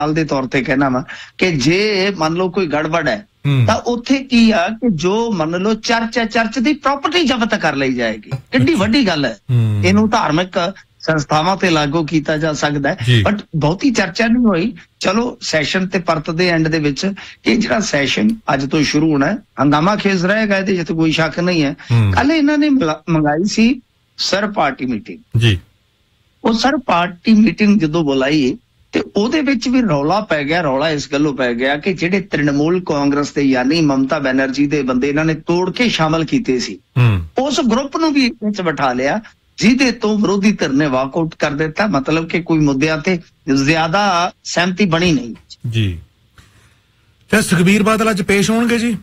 मिसाल के तौर पर कहना वा कि जे मान लो कोई गड़बड़ है ਤਾਂ ਉੱਥੇ ਕੀ ਆ ਕਿ ਜੋ ਮੰਨ ਲਓ ਚਰਚ ਦੀ ਪ੍ਰਾਪਰਟੀ ਜ਼ਬਤ ਕਰ ਲਈ ਜਾਏਗੀ। ਕਿੰਨੀ ਵੱਡੀ ਗੱਲ ਹੈ। ਇਹਨੂੰ ਧਾਰਮਿਕ ਸੰਸਥਾਵਾਂ ਤੇ ਲਾਗੂ ਕੀਤਾ ਜਾ ਸਕਦਾ ਹੈ, ਬਟ ਬਹੁਤੀ ਚਰਚਾ ਨਹੀਂ ਹੋਈ। ਚਲੋ ਸੈਸ਼ਨ ਤੇ ਪਰਤ ਦੇ ਐਂਡ ਦੇ ਵਿੱਚ ਇਹ ਜਿਹੜਾ ਸੈਸ਼ਨ ਅੱਜ ਤੋਂ ਸ਼ੁਰੂ ਹੋਣਾ ਹੰਗਾਮਾ ਖੇਜ਼ ਰਹੇਗਾ, ਇਹਦੇ ਵਿੱਚ ਕੋਈ ਸ਼ੱਕ ਨਹੀਂ ਹੈ। ਕੱਲ ਇਹਨਾਂ ਨੇ ਮੰਗਾਈ ਸੀ ਸਰ ਪਾਰਟੀ ਮੀਟਿੰਗ ਜੀ। ਉਹ ਸਰ ਪਾਰਟੀ ਮੀਟਿੰਗ ਜਦੋਂ ਬੁਲਾਈ ਤੇ ਉਹਦੇ ਵਿੱਚ ਵੀ ਰੌਲਾ ਪੈ ਗਿਆ। ਰੌਲਾ ਇਸ ਗੱਲੋਂ ਪੈ ਗਿਆ ਕਿ ਜਿਹੜੇ ਤ੍ਰਿਣਮੂਲ ਕਾਂਗਰਸ ਦੇ ਯਾਨੀ ਮਮਤਾ ਬੈਨਰਜੀ ਦੇ ਬੰਦੇ ਇਹਨਾਂ ਨੇ ਤੋੜ ਕੇ ਸ਼ਾਮਲ ਕੀਤੇ ਸੀ, ਉਸ ਗਰੁੱਪ ਨੂੰ ਵੀ ਵਿੱਚ ਬਿਠਾ ਲਿਆ, ਜਿਹਦੇ ਤੋਂ ਵਿਰੋਧੀ ਧਿਰ ਨੇ ਵਾਕਆਊਟ ਕਰ ਦਿੱਤਾ। ਮਤਲਬ ਕਿ ਕੋਈ ਮੁੱਦਿਆਂ ਤੇ ਜ਼ਿਆਦਾ ਸਹਿਮਤੀ ਬਣੀ ਨਹੀਂ ਜੀ। ਤੇ ਸੁਖਬੀਰ ਬਾਦਲ ਅੱਜ ਪੇਸ਼ ਹੋਣਗੇ ਜੀ?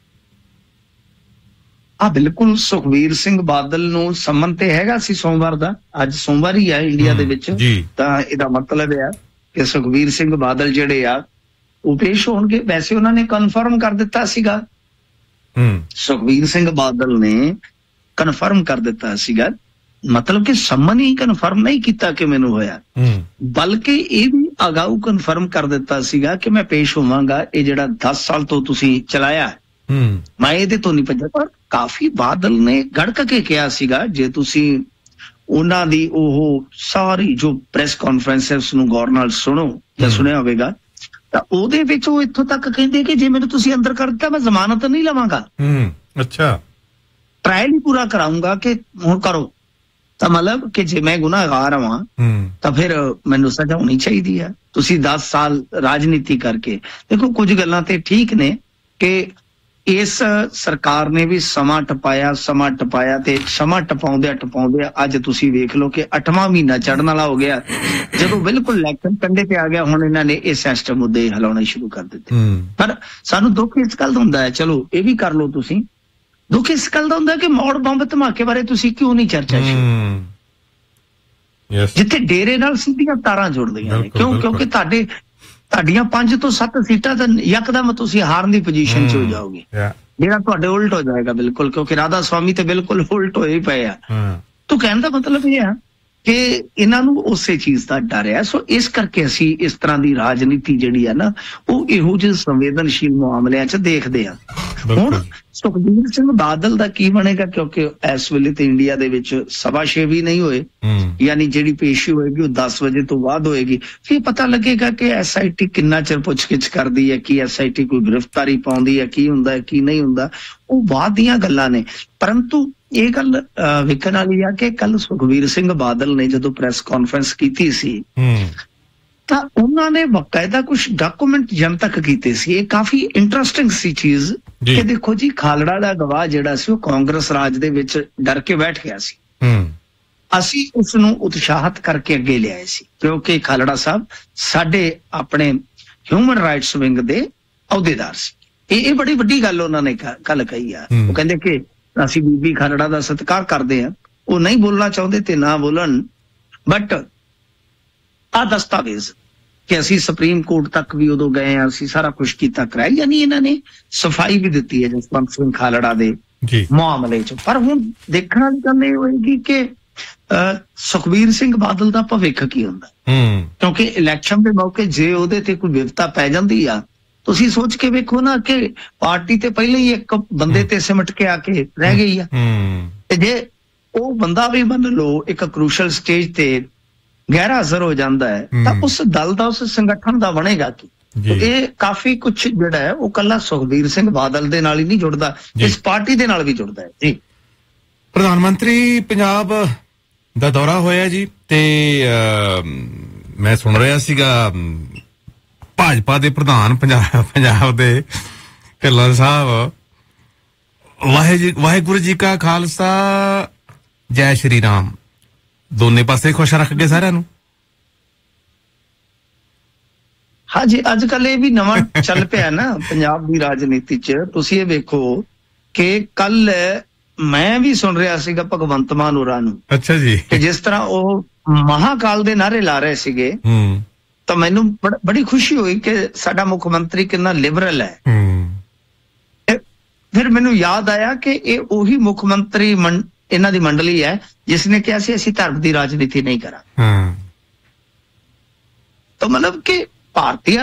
ਬਿਲਕੁਲ, ਸੁਖਬੀਰ ਸਿੰਘ ਬਾਦਲ ਨੂੰ ਸੰਮਨ ਤੇ ਹੈਗਾ ਸੀ ਸੋਮਵਾਰ ਦਾ। ਅੱਜ ਸੋਮਵਾਰ ਹੀ ਆ ਇੰਡੀਆ ਦੇ ਵਿੱਚ, ਤਾਂ ਇਹਦਾ ਮਤਲਬ ਹੈ ਕਿ ਸੁਖਬੀਰ ਸਿੰਘ ਬਾਦਲ ਜਿਹੜੇ ਆ ਉਹ ਪੇਸ਼ ਹੋਣਗੇ। ਵੈਸੇ ਉਹਨਾਂ ਨੇ ਕਨਫਰਮ ਕਰ ਦਿੱਤਾ ਸੀਗਾ, ਸੁਖਬੀਰ ਸਿੰਘ ਬਾਦਲ ਨੇ ਕਨਫਰਮ ਕਰ ਦਿੱਤਾ ਸੀਗਾ। ਮਤਲਬ ਕਿ ਸੰਮਨ ਹੀ ਕਨਫਰਮ ਨਹੀਂ ਕੀਤਾ ਕਿ ਮੈਨੂੰ ਹੋਇਆ, ਬਲਕਿ ਇਹ ਵੀ ਅਗਾਊ ਕਨਫਰਮ ਕਰ ਦਿੱਤਾ ਸੀਗਾ ਕਿ ਮੈਂ ਪੇਸ਼ ਹੋਵਾਂਗਾ। ਇਹ ਜਿਹੜਾ 10 ਸਾਲ ਤੋਂ ਤੁਸੀਂ ਚਲਾਇਆ ਮੈਂ ਇਹਦੇ ਤੋਂ ਨਹੀਂ ਭੱਜਾ। ਪਰ ਕਾਫੀ ਬਾਦਲ ਨੇ ਗੜਕ ਕੇ ਕਿਹਾ ਸੀਗਾ, ਜੇ ਤੁਸੀਂ ਉਹਨਾਂ ਦੀ ਉਹ ਸਾਰੀ ਜੋ ਪ੍ਰੈਸ ਕਾਨਫਰੰਸ ਨੂੰ ਗੌਰ ਨਾਲ ਸੁਣੋ ਜਾਂ ਸੁਣਿਆ ਹੋਵੇਗਾ, ਤਾਂ ਉਹਦੇ ਵਿੱਚ ਉਹ ਇੱਥੋਂ ਤੱਕ ਕਹਿੰਦੇ ਕਿ ਜੇ ਮੈਨੂੰ ਤੁਸੀਂ ਅੰਦਰ ਕਰ ਦਿੱਤਾ ਮੈਂ ਜ਼ਮਾਨਤ ਨਹੀਂ ਲਵਾਂਗਾ। ਅੱਛਾ, ਟ੍ਰਾਇਲ ਹੀ ਪੂਰਾ ਕਰਾਉਂਗਾ ਕਿ ਹੁਣ ਕਰੋ। ਤਾਂ ਮਤਲਬ ਕਿ ਜੇ ਮੈਂ ਗੁਨਾਹਗਾਰ ਹਾਂ ਤਾਂ ਫਿਰ ਮੈਨੂੰ ਸਜ਼ਾ ਹੋਣੀ ਚਾਹੀਦੀ ਹੈ। ਤੁਸੀਂ 10 ਸਾਲ ਰਾਜਨੀਤੀ ਕਰਕੇ ਦੇਖੋ, ਕੁਝ ਗੱਲਾਂ ਤੇ ਠੀਕ ਨੇ ਕਿ ਇਸ ਸਰਕਾਰ ਨੇ ਵੀ ਸਮਾਂ ਟਪਾਇਆ ਤੇ ਸਮਾਂ ਟਪਾਉਂਦੇ ਅੱਜ ਤੁਸੀਂ ਵੇਖ ਲਓ ਕਿ 8ਵਾਂ ਮਹੀਨਾ ਚੜ੍ਹਨ ਵਾਲਾ ਹੋ ਗਿਆ। ਜਦੋਂ ਬਿਲਕੁਲ ਇਲੈਕਸ਼ਨ ਕੰਢੇ ਤੇ ਆ ਗਿਆ, ਹੁਣ ਇਹਨਾਂ ਨੇ ਇਹ ਸਿਸਟਮ ਮੁੱਦੇ ਹਿਲਾਉਣੇ ਸ਼ੁਰੂ ਕਰ ਦਿੱਤੇ। ਪਰ ਸਾਨੂੰ ਦੁੱਖ ਇਸ ਗੱਲ ਦਾ ਹੁੰਦਾ ਹੈ, ਚਲੋ ਇਹ ਵੀ ਕਰ ਲਓ ਤੁਸੀਂ, ਦੁੱਖ ਇਸ ਗੱਲ ਦਾ ਹੁੰਦਾ ਕਿ ਮੌੜ ਬੰਬ ਧਮਾਕੇ ਬਾਰੇ ਤੁਸੀਂ ਕਿਉਂ ਨਹੀਂ ਚਰਚਾ ਸ਼ੁਰੂ, ਜਿੱਥੇ ਡੇਰੇ ਨਾਲ ਸਿੱਧੀਆਂ ਤਾਰਾਂ ਜੁੜਦੀਆਂ ਨੇ। ਕਿਉਂਕਿ ਤੁਹਾਡੀਆਂ 5 ਤੋਂ 7 ਸੀਟਾਂ ਤਾਂ ਯਕਦਮ ਤੁਸੀਂ ਹਾਰਨ ਦੀ ਪੋਜੀਸ਼ਨ 'ਚ ਹੋ ਜਾਓਗੇ, ਜਿਹੜਾ ਤੁਹਾਡੇ ਉਲਟ ਹੋ ਜਾਏਗਾ ਬਿਲਕੁਲ, ਕਿਉਂਕਿ ਰਾਧਾ ਸਵਾਮੀ ਤੇ ਬਿਲਕੁਲ ਉਲਟ ਹੋਏ ਪਏ ਆ। ਤੂੰ ਕਹਿਣ ਦਾ ਮਤਲਬ ਇਹ ਆ ਕਿ ਇਹਨਾਂ ਨੂੰ ਉਸੇ ਚੀਜ਼ ਦਾ ਡਰ ਹੈ। ਸੋ ਇਸ ਕਰਕੇ ਅਸੀਂ ਇਸ ਤਰ੍ਹਾਂ ਦੀ ਰਾਜਨੀਤੀ ਜਿਹੜੀ ਹੈ ਨਾ, ਉਹ ਇਹੋ ਜਿਹੇ ਸੰਵੇਦਨਸ਼ੀਲ ਮਾਮਲਿਆਂ 'ਚ ਦੇਖਦੇ ਹਾਂ। ਹੁਣ ਸੁਖਬੀਰ ਸਿੰਘ ਬਾਦਲ ਦਾ ਕੀ ਬਣੇਗਾ, ਕਿਉਂਕਿ ਇਸ ਵੇਲੇ ਤੇ ਇੰਡੀਆ ਦੇ ਵਿੱਚ ਸਵਾ 6 ਵੀ ਨਹੀਂ ਹੋਏ, ਯਾਨੀ ਜਿਹੜੀ ਪੇਸ਼ੀ ਹੋਏਗੀ ਉਹ 10 ਵਜੇ ਤੋਂ ਬਾਅਦ ਹੋਏਗੀ। ਫਿਰ ਪਤਾ ਲੱਗੇਗਾ ਕਿ SIT ਕਿੰਨਾ ਚਿਰ ਪੁੱਛਗਿੱਛ ਕਰਦੀ ਹੈ, ਕੀ SIT ਕੋਈ ਗ੍ਰਿਫਤਾਰੀ ਪਾਉਂਦੀ ਹੈ, ਕੀ ਹੁੰਦਾ ਹੈ ਕੀ ਨਹੀਂ ਹੁੰਦਾ, ਉਹ ਬਾਅਦ ਦੀਆਂ ਗੱਲਾਂ ਨੇ। ਪਰੰਤੂ ਇਹ ਗੱਲ ਵੇਖਣ ਵਾਲੀ ਆ ਕਿ ਕੱਲ ਸੁਖਬੀਰ ਸਿੰਘ ਬਾਦਲ ਨੇ ਜਦੋਂ ਪ੍ਰੈਸ ਕਾਨਫਰੰਸ ਕੀਤੀ ਸੀ ਤਾਂ ਉਹਨਾਂ ਨੇ ਬਕਾਇਦਾ ਕੁਝ ਡਾਕੂਮੈਂਟ ਜਨਤਕ ਕੀਤੇ ਸੀ। ਇਹ ਕਾਫੀ ਇੰਟਰਸਟਿੰਗ ਸੀ ਚੀਜ਼ ਕਿ ਦੇਖੋ ਜੀ, ਖਾਲੜਾ ਦਾ ਗਵਾਹ ਜਿਹੜਾ ਸੀ ਉਹ ਕਾਂਗਰਸ ਰਾਜ ਦੇ ਵਿੱਚ ਡਰ ਕੇ ਬੈਠ ਗਿਆ ਸੀ। ਅਸੀਂ ਉਸ ਨੂੰ ਉਤਸ਼ਾਹਿਤ ਕਰਕੇ ਅੱਗੇ ਲਿਆਏ ਸੀ, ਕਿਉਂਕਿ ਖਾਲੜਾ ਸਾਹਿਬ ਸਾਡੇ ਆਪਣੇ ਹਿਊਮਨ ਰਾਈਟਸ ਵਿੰਗ ਦੇ ਅਹੁਦੇਦਾਰ ਸੀ। ਇਹ ਬੜੀ ਵੱਡੀ ਗੱਲ ਉਹਨਾਂ ਨੇ ਕੱਲ ਕਹੀ ਆ। ਉਹ ਕਹਿੰਦੇ ਕਿ ਅਸੀਂ ਬੀਬੀ ਖਾਲੜਾ ਦਾ ਸਤਿਕਾਰ ਕਰਦੇ ਹਾਂ, ਉਹ ਨਹੀਂ ਬੋਲਣਾ ਚਾਹੁੰਦੇ ਤੇ ਨਾ ਬੋਲਣ, ਬਟ ਆ ਦਸਤਾਵੇਜ਼ ਕਿ ਅਸੀਂ ਸੁਪਰੀਮ ਕੋਰਟ ਤੱਕ ਵੀ ਉਦੋਂ ਗਏ ਆ, ਅਸੀਂ ਸਾਰਾ ਕੁਛ ਕੀਤਾ ਕਰਾਇਆ, ਯਾਨੀ ਇਹਨਾਂ ਨੇ ਸਫਾਈ ਵੀ ਦਿੱਤੀ ਹੈ ਜਸਵੰਤ ਸਿੰਘ ਖਾਲੜਾ ਦੇ ਮਾਮਲੇ 'ਚ। ਪਰ ਹੁਣ ਦੇਖਣ ਵਾਲੀ ਗੱਲ ਇਹ ਹੋਏਗੀ ਕਿ ਸੁਖਬੀਰ ਸਿੰਘ ਬਾਦਲ ਦਾ ਭਵਿੱਖ ਕੀ ਹੁੰਦਾ, ਕਿਉਂਕਿ ਇਲੈਕਸ਼ਨ ਦੇ ਮੌਕੇ ਜੇ ਉਹਦੇ ਤੇ ਕੋਈ ਵਿਪਤਾ ਪੈ ਜਾਂਦੀ ਆ, ਤੁਸੀਂ ਸੋਚ ਕੇ ਵੇਖੋ ਨਾ ਕਿ ਪਾਰਟੀ ਤੇ ਪਹਿਲਾਂ ਹੀ ਇੱਕ ਬੰਦੇ ਤੇ ਸਿਮਟ ਕੇ ਆ ਕੇ ਰਹਿ ਗਈ ਆ, ਤੇ ਜੇ ਉਹ ਬੰਦਾ ਵੀ ਮੰਨ ਲਓ ਇੱਕ ਕਰੂਸ਼ਲ ਸਟੇਜ ਤੇ ਗਹਿਰਾ ਅਸਰ ਹੋ ਜਾਂਦਾ ਹੈ ਤਾਂ ਉਸ ਦਲ ਦਾ, ਉਸ ਸੰਗਠਨ ਦਾ ਬਣੇਗਾ ਕੀ? ਇਹ ਕਾਫੀ ਕੁਛ ਜਿਹੜਾ ਹੈ ਉਹ ਕੱਲਾ ਸੁਖਬੀਰ ਸਿੰਘ ਬਾਦਲ ਦੇ ਨਾਲ ਹੀ ਨਹੀਂ ਜੁੜਦਾ, ਇਸ ਪਾਰਟੀ ਦੇ ਨਾਲ ਵੀ ਜੁੜਦਾ ਹੈ ਜੀ। ਪ੍ਰਧਾਨ ਮੰਤਰੀ ਪੰਜਾਬ ਦਾ ਦੌਰਾ ਹੋਇਆ ਜੀ, ਤੇ ਮੈਂ ਸੁਣ ਰਿਹਾ ਸੀਗਾ ਭਾਜਪਾ ਦੇ ਪ੍ਰਧਾਨ ਪੰਜਾਬ ਦੇ ਢਿੱਲੋਂ ਸਾਹਿਬ, ਵਾਹਿਗੁਰੂ ਜੀ ਕਾ ਖਾਲਸਾ ਜੈ ਸ਼੍ਰੀ ਰਾਮ, ਦੋਨੇ ਪਾਸੇ ਖੁਸ਼ ਰੱਖ ਗਏ ਸਾਰਿਆਂ ਨੂੰ। ਹਾਂਜੀ, ਅੱਜ ਕੱਲ ਇਹ ਵੀ ਨਵਾਂ ਚੱਲ ਪਿਆ ਨਾ ਪੰਜਾਬ ਦੀ ਰਾਜਨੀਤੀ 'ਚ। ਤੁਸੀਂ ਇਹ ਵੇਖੋ ਕਿ ਕੱਲ ਮੈਂ ਵੀ ਸੁਣ ਰਿਹਾ ਸੀਗਾ ਭਗਵੰਤ ਮਾਨ ਹੋਰਾਂ ਨੂੰ, ਅੱਛਾ ਜੀ, ਕਿ ਜਿਸ ਤਰ੍ਹਾਂ ਉਹ ਮਹਾਕਾਲ ਦੇ ਨਾਅਰੇ ਲਾ ਰਹੇ ਸੀਗੇ, ਤਾਂ ਮੈਨੂੰ ਬੜੀ ਖੁਸ਼ੀ ਹੋਈ ਕਿ ਸਾਡਾ ਮੁੱਖ ਮੰਤਰੀ ਕਿੰਨਾ ਲਿਬਰਲ ਹੈ। ਫਿਰ ਮੈਨੂੰ ਯਾਦ ਆਇਆ ਕਿ ਇਹ ਉਹੀ ਮੁੱਖ ਮੰਤਰੀ ਇਹਨਾਂ ਦੀ ਮੰਡਲੀ ਹੈ ਜਿਸ ਨੇ ਕਿਹਾ ਸੀ ਅਸੀਂ ਧਰਮ ਦੀ ਰਾਜਨੀਤੀ ਨਹੀਂ ਕਰਾਂਗੇ। ਤਾਂ ਮਤਲਬ ਕਿ ਭਾਰਤੀ